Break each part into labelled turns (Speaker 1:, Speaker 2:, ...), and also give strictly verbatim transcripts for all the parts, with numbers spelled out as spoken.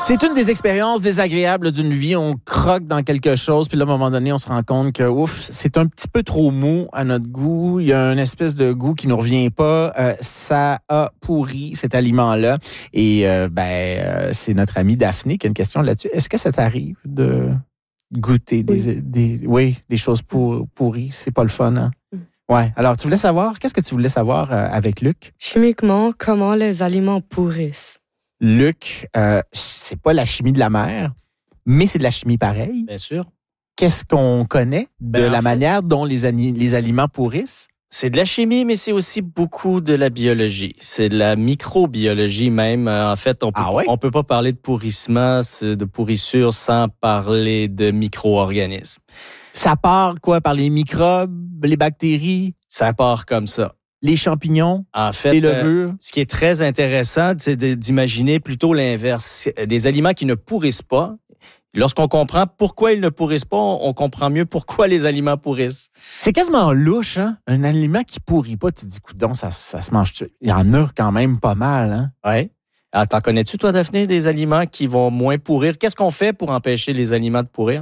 Speaker 1: C'est une des expériences désagréables d'une vie. On croque dans quelque chose, puis là, à un moment donné, on se rend compte que, ouf, c'est un petit peu trop mou à notre goût. Il y a une espèce de goût qui nous revient pas. Euh, ça a pourri cet aliment-là. Et euh, ben, euh, c'est notre amie Daphné qui a une question là-dessus. Est-ce que ça t'arrive de goûter des,
Speaker 2: Oui.
Speaker 1: des, oui, des choses pour, pourries? C'est pas le fun, hein? Ouais. Alors, tu voulais savoir, qu'est-ce que tu voulais savoir euh, avec Luc?
Speaker 2: Chimiquement, comment les aliments pourrissent?
Speaker 1: Luc, euh, c'est pas la chimie de la mer, mais c'est de la chimie pareille.
Speaker 3: Bien sûr.
Speaker 1: Qu'est-ce qu'on connaît de
Speaker 3: Ben, en
Speaker 1: la
Speaker 3: fait-
Speaker 1: manière dont les, ani- les aliments pourrissent?
Speaker 3: C'est de la chimie, mais c'est aussi beaucoup de la biologie. C'est de la microbiologie même. Euh, En fait, on peut,
Speaker 1: Ah ouais?
Speaker 3: on peut pas parler de pourrissement, c'est de pourrissure sans parler de micro-organismes.
Speaker 1: Ça part quoi? Par les microbes, les bactéries,
Speaker 3: Ça part comme ça.
Speaker 1: les champignons,
Speaker 3: En fait,
Speaker 1: les
Speaker 3: euh,
Speaker 1: levures?
Speaker 3: ce qui est très intéressant, c'est de- d'imaginer plutôt l'inverse. Des aliments qui ne pourrissent pas. Lorsqu'on comprend pourquoi ils ne pourrissent pas, on comprend mieux pourquoi les aliments pourrissent.
Speaker 1: C'est quasiment louche, hein? Un aliment qui pourrit pas, tu te dis, coudonc, ça, ça se mange. Il y en a quand même pas mal, hein?
Speaker 3: Ouais. Alors, t'en connais-tu, toi, Daphné, des aliments qui vont moins pourrir? Qu'est-ce qu'on fait pour empêcher les aliments de pourrir?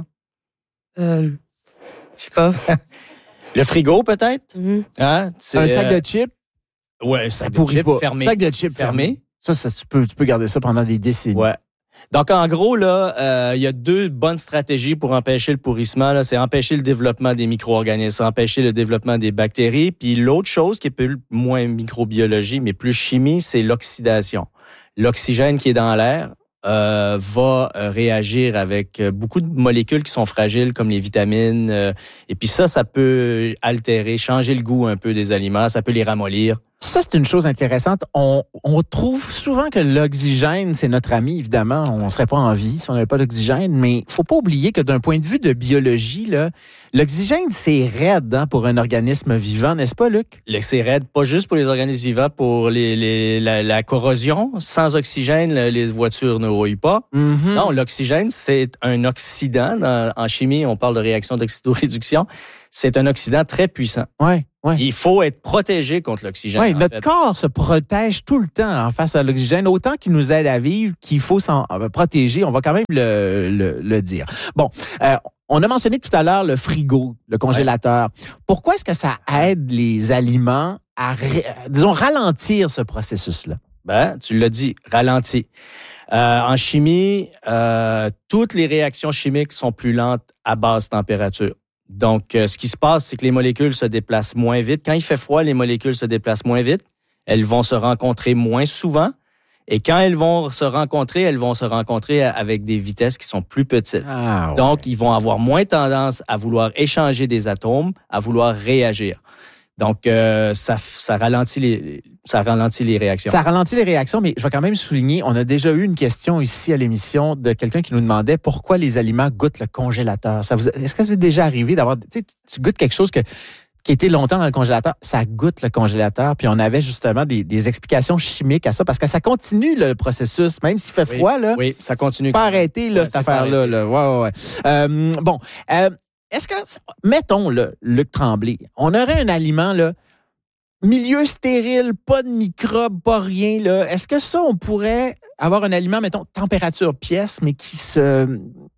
Speaker 2: Euh, je sais pas.
Speaker 3: Le frigo, peut-être?
Speaker 2: Mhm.
Speaker 3: Hein? C'est,
Speaker 1: Un sac
Speaker 3: euh,
Speaker 1: de chips,
Speaker 3: Ouais, un
Speaker 1: ça
Speaker 3: sac de
Speaker 1: pourrit
Speaker 3: chips
Speaker 1: pas.
Speaker 3: fermé.
Speaker 1: Sac de chips
Speaker 3: Fermé.
Speaker 1: fermé. Ça, ça, tu peux, tu peux garder ça pendant des décennies.
Speaker 3: Ouais. Donc, en gros, là, euh, il y a deux bonnes stratégies pour empêcher le pourrissement. Là. C'est empêcher le développement des micro-organismes, empêcher le développement des bactéries. Puis l'autre chose qui est peu moins microbiologie, mais plus chimie, c'est l'oxydation. L'oxygène qui est dans l'air euh, va euh, réagir avec euh, beaucoup de molécules qui sont fragiles, comme les vitamines. euh, et puis ça, ça peut altérer, changer le goût un peu des aliments. Ça peut les ramollir.
Speaker 1: Ça, c'est une chose intéressante. On, on trouve souvent que l'oxygène, c'est notre ami, évidemment. On ne serait pas en vie si on n'avait pas d'oxygène, mais il faut pas oublier que d'un point de vue de biologie, là, l'oxygène, c'est raide, hein, pour un organisme vivant, n'est-ce pas, Luc?
Speaker 3: Le- C'est raide, pas juste pour les organismes vivants, pour les, les, la, la corrosion. Sans oxygène, le- les voitures ne rouillent pas.
Speaker 1: Mhm.
Speaker 3: Non, l'oxygène, c'est un oxydant. Dans- en chimie, on parle de réaction d'oxydoréduction. C'est un oxydant très puissant.
Speaker 1: Ouais, ouais.
Speaker 3: Il faut être protégé contre l'oxygène.
Speaker 1: Oui,
Speaker 3: en
Speaker 1: notre
Speaker 3: fait.
Speaker 1: corps se protège tout le temps en face à l'oxygène, autant qu'il nous aide à vivre qu'il faut s'en euh, protéger. On va quand même le, le, le dire. Bon, euh, on a mentionné tout à l'heure le frigo, le congélateur. Pourquoi est-ce que ça aide les aliments à, ré- disons, ralentir ce processus-là?
Speaker 3: Ben, tu l'as dit, ralenti. Euh, en chimie, euh, toutes les réactions chimiques sont plus lentes à basse température. Donc, euh, ce qui se passe, c'est que les molécules se déplacent moins vite. Quand il fait froid, les molécules se déplacent moins vite. Elles vont se rencontrer moins souvent. Et quand elles vont se rencontrer, elles vont se rencontrer avec des vitesses qui sont plus petites.
Speaker 1: Ah, ouais.
Speaker 3: Donc, ils vont avoir moins tendance à vouloir échanger des atomes, à vouloir réagir. Donc, euh, ça, ça, ralentit les, ça ralentit les réactions.
Speaker 1: Ça ralentit les réactions, mais je vais quand même souligner, on a déjà eu une question ici à l'émission de quelqu'un qui nous demandait pourquoi les aliments goûtent le congélateur. Ça vous, est-ce que ça vous est déjà arrivé d'avoir, tu sais, tu goûtes quelque chose que, qui était longtemps dans le congélateur, ça goûte le congélateur, puis on avait justement des, des explications chimiques à ça, parce que ça continue le processus, même s'il fait
Speaker 3: Oui,
Speaker 1: froid, là.
Speaker 3: Oui, ça continue.
Speaker 1: Pas arrêter, là,
Speaker 3: Ouais,
Speaker 1: cette
Speaker 3: c'est pas
Speaker 1: affaire-là.
Speaker 3: arrêté.
Speaker 1: Là. Ouais, ouais, ouais. Euh, bon, euh, est-ce que, mettons, là, Luc Tremblay, on aurait un aliment, là, milieu stérile, pas de microbes, pas rien, là. Est-ce que ça, on pourrait avoir un aliment, mettons, température pièce, mais qui se,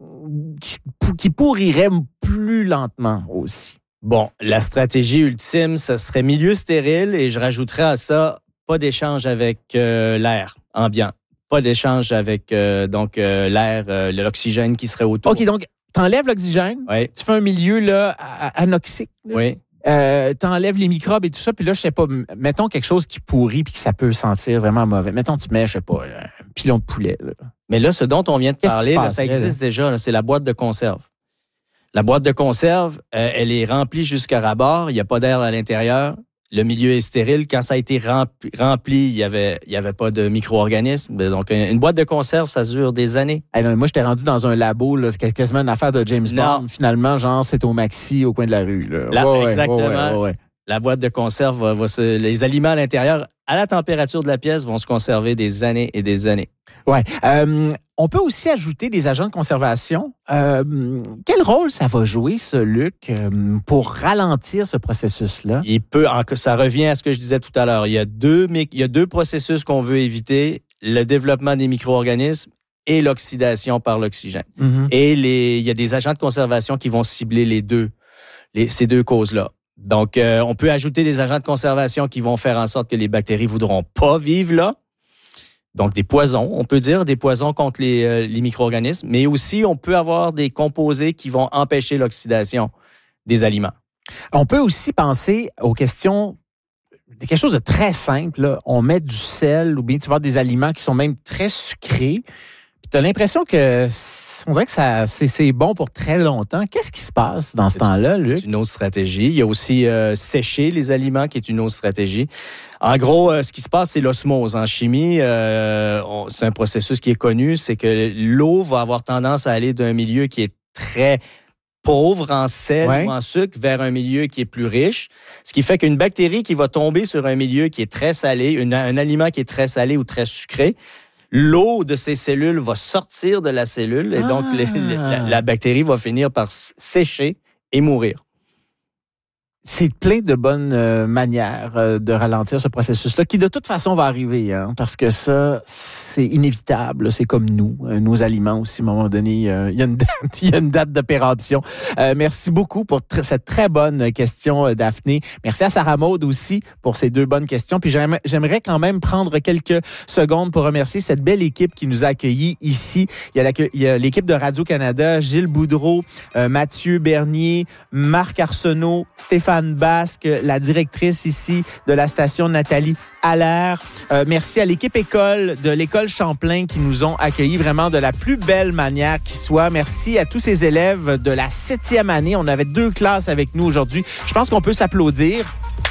Speaker 1: qui, qui pourrirait plus lentement aussi?
Speaker 3: Bon, la stratégie ultime, ça serait milieu stérile et je rajouterais à ça pas d'échange avec euh, l'air ambiant, pas d'échange avec euh, donc euh, l'air, euh, l'oxygène qui serait autour.
Speaker 1: OK, donc, t'enlèves l'oxygène,
Speaker 3: Oui,
Speaker 1: tu fais un milieu, là, a- anoxique, là.
Speaker 3: oui.
Speaker 1: Euh, t'enlèves les microbes et tout ça, puis là, je sais pas, m- mettons quelque chose qui pourrit puis que ça peut sentir vraiment mauvais. Mettons, tu mets, je sais pas, un pilon de poulet, là.
Speaker 3: Mais là, ce dont on vient de
Speaker 1: Qu'est-ce qui
Speaker 3: parler,
Speaker 1: se
Speaker 3: là,
Speaker 1: passerait,
Speaker 3: ça existe déjà. là, c'est la boîte de conserve. La boîte de conserve, euh, elle est remplie jusqu'à ras-bord. Il n'y a pas d'air à l'intérieur. Le milieu est stérile. Quand ça a été rempli, rempli il y avait, il y avait pas de micro-organismes. Donc, une boîte de conserve, ça dure des années.
Speaker 1: Hey, non, moi, j'étais rendu dans un labo, là, c'est quasiment une affaire de James
Speaker 3: Non.
Speaker 1: Bond. Finalement, genre, c'est au Maxi, au coin de la rue. Là.
Speaker 3: Là,
Speaker 1: Ouais, ouais,
Speaker 3: exactement.
Speaker 1: ouais, ouais, ouais.
Speaker 3: La boîte de conserve va, va se, les aliments à l'intérieur, à la température de la pièce, vont se conserver des années et des années.
Speaker 1: Ouais. Euh, on peut aussi ajouter des agents de conservation. Euh, quel rôle ça va jouer, ça, Luc, euh, pour ralentir ce processus-là?
Speaker 3: Il peut, en- ça revient à ce que je disais tout à l'heure. Il y a deux, mi- il y a deux processus qu'on veut éviter. Le développement des micro-organismes et l'oxydation par l'oxygène.
Speaker 1: Mm-hmm.
Speaker 3: Et les, il y a des agents de conservation qui vont cibler les deux, les, ces deux causes-là. Donc, euh, on peut ajouter des agents de conservation qui vont faire en sorte que les bactéries voudront pas vivre là. Donc, des poisons, on peut dire, des poisons contre les, euh, les micro-organismes, mais aussi, on peut avoir des composés qui vont empêcher l'oxydation des aliments.
Speaker 1: On peut aussi penser aux questions, quelque chose de très simple, là. On met du sel ou bien tu vas avoir des aliments qui sont même très sucrés. Puis tu as l'impression que on dirait que ça, c'est, c'est bon pour très longtemps. Qu'est-ce qui se passe dans ce
Speaker 3: c'est
Speaker 1: temps-là,
Speaker 3: une,
Speaker 1: Luc?
Speaker 3: C'est une autre stratégie. Il y a aussi euh, sécher les aliments qui est une autre stratégie. En gros, euh, ce qui se passe, c'est l'osmose. En chimie, euh, on, c'est un processus qui est connu, c'est que l'eau va avoir tendance à aller d'un milieu qui est très pauvre en sel
Speaker 1: ouais.
Speaker 3: ou en sucre vers un milieu qui est plus riche. Ce qui fait qu'une bactérie qui va tomber sur un milieu qui est très salé, une, un aliment qui est très salé ou très sucré, l'eau de ces cellules va sortir de la cellule et ah. donc les, la, la bactérie va finir par sécher et mourir.
Speaker 1: C'est plein de bonnes euh, manières euh, de ralentir ce processus-là, qui de toute façon va arriver, hein, parce que ça, c'est inévitable. C'est comme nous, euh, nos aliments aussi, à un moment donné, euh, il y a une date, il y a une date de péremption. Euh, merci beaucoup pour tr- cette très bonne question, euh, Daphné. Merci à Sarah Maud aussi pour ces deux bonnes questions. Puis j'aimerais, j'aimerais quand même prendre quelques secondes pour remercier cette belle équipe qui nous a accueillis ici. Il y a, la, il y a l'équipe de Radio-Canada, Gilles Boudreau, euh, Mathieu Bernier, Marc Arsenault, Stéphane Basque, la directrice ici de la station, Nathalie Allaire. Euh, merci à l'équipe école de l'école Champlain qui nous ont accueillis vraiment de la plus belle manière qui soit. Merci à tous ces élèves de la septième année. On avait deux classes avec nous aujourd'hui. Je pense qu'on peut s'applaudir.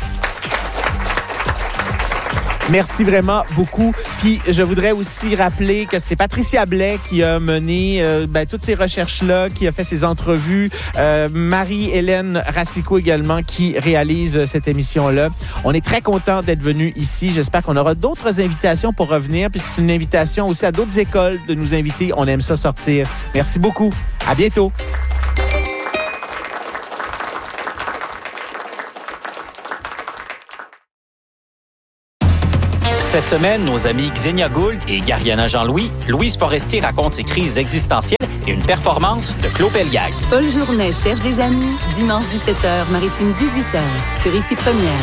Speaker 1: Merci vraiment beaucoup. Puis je voudrais aussi rappeler que c'est Patricia Blais qui a mené euh, ben, toutes ces recherches-là, qui a fait ces entrevues. Euh, Marie-Hélène Racicot également qui réalise cette émission-là. On est très contents d'être venus ici. J'espère qu'on aura d'autres invitations pour revenir. Puis c'est une invitation aussi à d'autres écoles de nous inviter. On aime ça sortir. Merci beaucoup. À bientôt.
Speaker 4: Cette semaine, nos amis Xenia Gould et Gariana Jean-Louis, Louise Forestier raconte ses crises existentielles et une performance de Claude Pelgag.
Speaker 5: Paul Journet cherche des amis, dimanche dix-sept heures, Maritime dix-huit heures, sur Ici Première.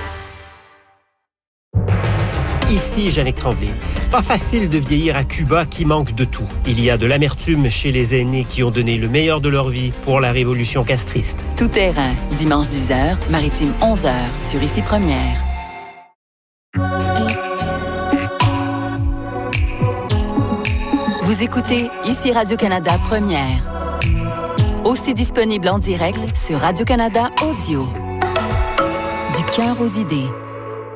Speaker 6: Ici Jannick Tremblay. Pas facile de vieillir à Cuba qui manque de tout. Il y a de l'amertume chez les aînés qui ont donné le meilleur de leur vie pour la révolution castriste.
Speaker 5: Tout terrain, dimanche dix heures, Maritime onze heures, sur Ici Première. Vous écoutez Ici Radio-Canada Première. Aussi disponible en direct sur Radio-Canada Audio. Du cœur aux idées.